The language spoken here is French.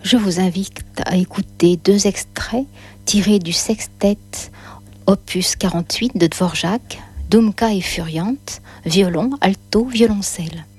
Je vous invite à écouter 2 extraits tirés du sextet opus 48 de Dvorak, Dumka et Furiante, violon, alto, violoncelle.